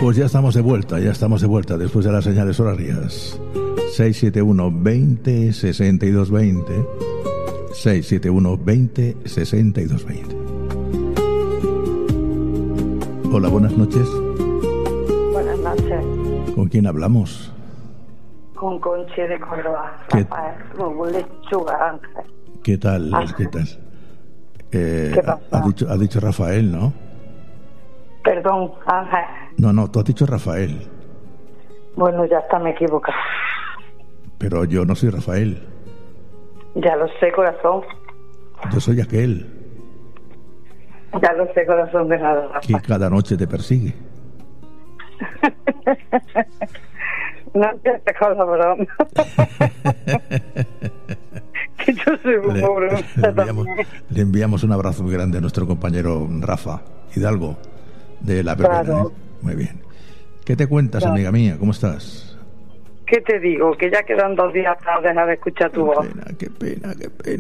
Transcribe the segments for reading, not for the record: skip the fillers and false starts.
Pues ya estamos de vuelta después de las señales horarias. 671-20-62-20. 671-20-62-20. Hola, buenas noches. Buenas noches. ¿Con quién hablamos? Con Conchi de Córdoba. ¿Qué? Rafael, Lechuga, Ángel. ¿Qué tal? Ángel. ¿Qué tal? ¿Qué pasa? Has dicho Rafael, ¿no? Perdón, Ángel. No, tú has dicho Rafael. Bueno, ya está, me he equivocado. Pero yo no soy Rafael. Ya lo sé, corazón. Yo soy aquel Ya lo sé, corazón de nada. que cada noche te persigue. No te con la broma. Que yo soy un pobre. Le enviamos un abrazo muy grande a nuestro compañero Rafa Hidalgo de La Verbena. Claro. Muy bien. ¿Qué te cuentas, amiga mía? ¿Cómo estás? ¿Qué te digo? Que ya quedan 2 días para dejar de escuchar tu voz. Qué pena.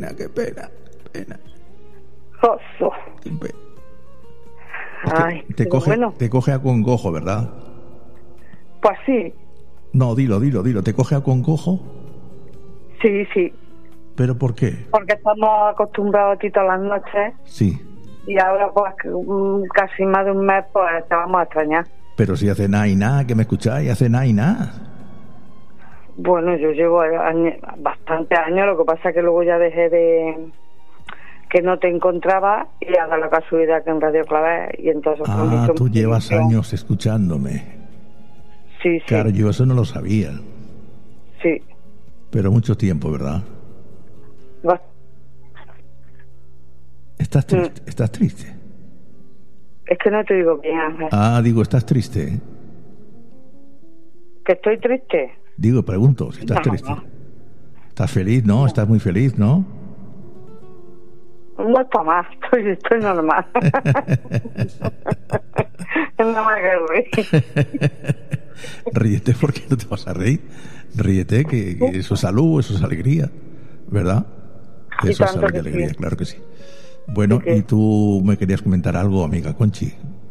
Oso. Qué pena. Ay, Te pero bueno, te coge a congojo, ¿verdad? pues sí. No, dilo. ¿Te coge a congojo? Sí, sí. ¿Pero por qué? Porque estamos acostumbrados a ti todas las noches. Sí. Y ahora, pues, casi más de un mes, pues, te vamos a extrañar. Pero si hace nada y nada, que me escucháis, hace nada y nada. Bueno, yo llevo bastantes años, lo que pasa es que luego ya dejé de... que no te encontraba, y haga la casualidad que en Radio Clave, y entonces... Tú llevas años escuchándome. Sí, sí. Claro, yo eso no lo sabía. Sí. Pero mucho tiempo, ¿verdad? ¿Estás triste? ¿Estás triste? Es que no te digo bien, Ángel. Digo, ¿estás triste? ¿Que estoy triste? Digo, pregunto, si estás triste. No. ¿Estás feliz, no? ¿Estás muy feliz, no? No está más, estoy normal. No me hagas reír. Ríete, porque no te vas a reír. Ríete, que eso es salud, eso es alegría, ¿verdad? Eso es salud y alegría, claro que sí. Bueno, ¿y tú me querías comentar algo, amiga Conchi?